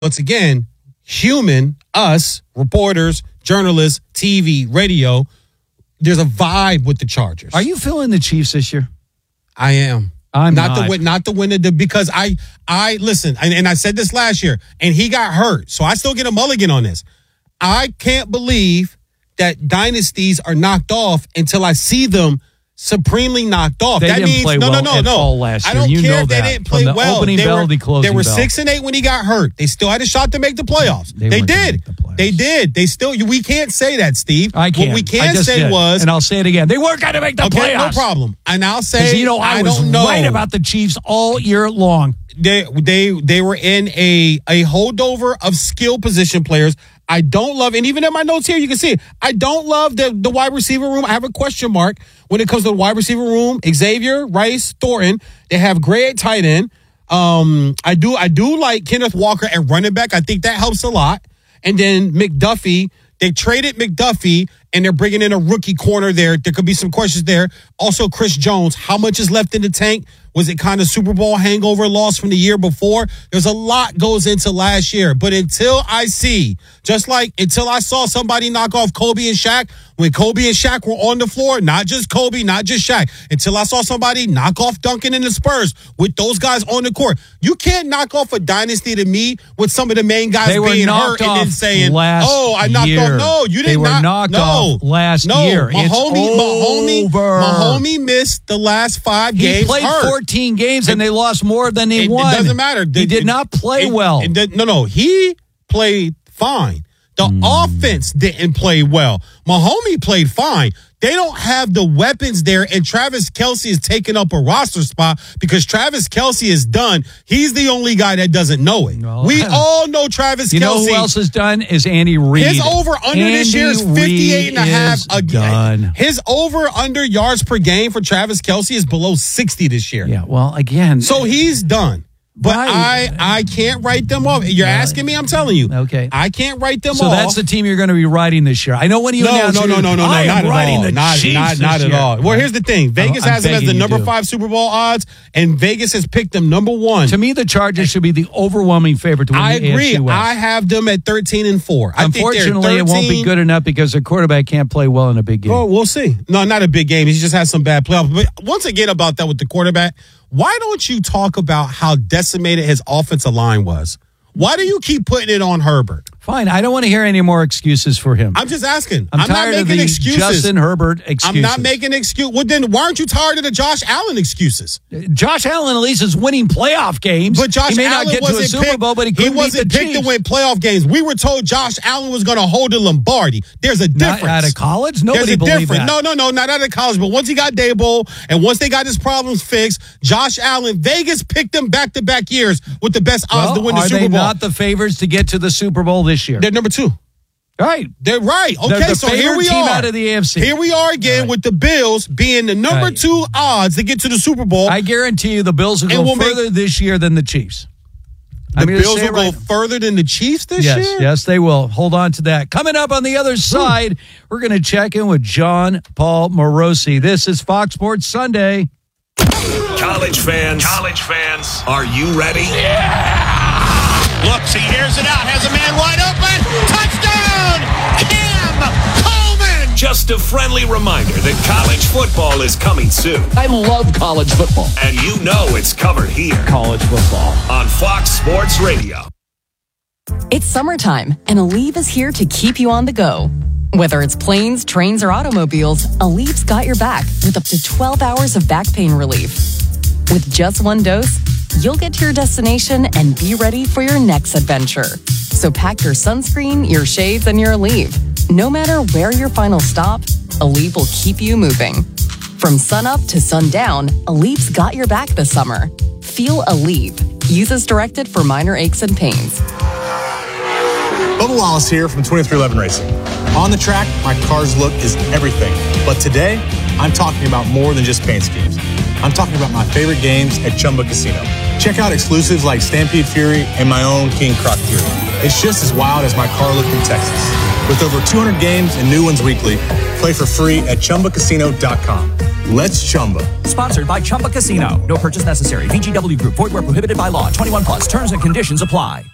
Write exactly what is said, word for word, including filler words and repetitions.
once again, human, us, reporters, journalists, T V, radio, there's a vibe with the Chargers. Are you feeling the Chiefs this year? I am. I'm not. not. the win, not the winner, the, because I, I listen, and, and I said this last year, and he got hurt, so I still get a mulligan on this. I can't believe that dynasties are knocked off until I see them supremely knocked off. They that didn't means play no, well no, no, at no. all last I year. don't You care know if they that. didn't play From the well. opening they bell were, to the closing they were bell. six and eight when he got hurt. They still had a shot to make the playoffs. They They, weren't gonna did. make the playoffs. They did. They still. We can't say that, Steve. I can't. What we I can just say did. was, and I'll say it again. They weren't going to make the okay, playoffs. no problem. And I'll say, 'Cause, you know, I, I was don't know. right about the Chiefs all year long. They they they were in a a holdover of skill position players. I don't love, and even in my notes here, you can see it. I don't love the, the wide receiver room. I have a question mark when it comes to the wide receiver room. Xavier, Rice, Thornton, they have Gray at tight end. Um, I do I do like Kenneth Walker at running back. I think that helps a lot. And then McDuffie, they traded McDuffie, and they're bringing in a rookie corner there. There could be some questions there. Also, Chris Jones, how much is left in the tank? Was it kind of Super Bowl hangover loss from the year before? There's a lot goes into last year. But until I see, just like until I saw somebody knock off Kobe and Shaq, when Kobe and Shaq were on the floor, not just Kobe, not just Shaq, until I saw somebody knock off Duncan and the Spurs with those guys on the court. You can't knock off a dynasty to me with some of the main guys They were being knocked hurt off and then saying, last oh, I knocked year. off. No, you didn't They were knock, knocked no, off last no, year. Mahomie, It's Mahomie, over. Mahomie missed the last five He games played hurt. fourteen games, and they lost more than they It, won. it doesn't matter. He It- did it- not play it- well. it did- no, no, he played fine. The Mm. offense didn't play well. Mahomie played fine. They don't have the weapons there, and Travis Kelce is taking up a roster spot because Travis Kelce is done. He's the only guy that doesn't know it. Well, we all know Travis you Kelce. know who else is done is Andy Reid. His over-under this Andy year is fifty-eight and a half. Reid is Again. done. His over-under yards per game for Travis Kelce is below sixty this year. Yeah, well, again. So he's done. But Right. I I can't write them off. You're asking me, I'm telling you. Okay. I can't write them So off. that's the team you're going to be riding this year. I know when you no, announced no, it, no, no, no, no, I not am at riding all. the Not, Chiefs not, this not at year. all. Well, here's the thing. Vegas I'm has them as begging the you number to. five Super Bowl odds, and Vegas has picked them number one. To me, the Chargers should be the overwhelming favorite to win I the A F C agree. West. I have them at thirteen and four. I Unfortunately, think it won't be good enough because their quarterback can't play well in a big game. Oh, we'll see. No, not a big game. He just has some bad playoffs. But once again about that with the quarterback, why don't you talk about how decimated his offensive line was? Why do you keep putting it on Herbert? Fine. I don't want to hear any more excuses for him. I'm just asking. I'm, I'm tired not of making the excuses. Justin Herbert excuses. I'm not making excuse. Well, then why aren't you tired of the Josh Allen excuses? Josh Allen at least is winning playoff games. But Josh he may Allen not get to a wasn't Super picked, Bowl, but he couldn't wasn't beat the picked Chiefs. to win playoff games. We were told Josh Allen was going to hold the Lombardi. There's a difference. Not out of college? Nobody There's a believed difference. that. No, no, no, not out of college. But once he got Daboll and once they got his problems fixed, Josh Allen, Vegas picked them back-to-back years with the best odds Well, to win the are Super they Bowl. not the favorites to get to the Super Bowl this year? They're number two. Right. They're right. Okay, They're the so here favorite we team are. out of the A F C. Here we are again Right. with the Bills being the number Right. two odds to get to the Super Bowl. I guarantee you the Bills will And go we'll make- further this year than the Chiefs. the I'm gonna Bills say will it right go further than the Chiefs this Yes, year? yes, they will. Hold on to that. Coming up on the other side, we're going to check in with John Paul Morosi. This is Fox Sports Sunday. College fans, college fans, are you ready? Looks, he hears it out, has a man wide open. Touchdown! Cam Coleman! Just a friendly reminder that college football is coming soon. I love college football. And you know it's covered here College football. on Fox Sports Radio. It's summertime, and Aleve is here to keep you on the go. Whether it's planes, trains, or automobiles, Aleve's got your back with up to twelve hours of back pain relief. With just one dose, you'll get to your destination and be ready for your next adventure. So pack your sunscreen, your shades, and your Aleve. No matter where your final stop, Aleve will keep you moving. From sunup to sundown, Aleve's got your back this summer. Feel Aleve. Use as directed for minor aches and pains. Bubba Wallace here from twenty-three eleven Racing. On the track, my car's look is everything. But today, I'm talking about more than just paint schemes. I'm talking about my favorite games at Chumba Casino. Check out exclusives like Stampede Fury and my own King Croc Fury. It's just as wild as my car look in Texas. With over two hundred games and new ones weekly, play for free at chumba casino dot com. Let's Chumba. Sponsored by Chumba Casino. No purchase necessary. V G W Group. Void where prohibited by law. twenty-one plus. Terms and conditions apply.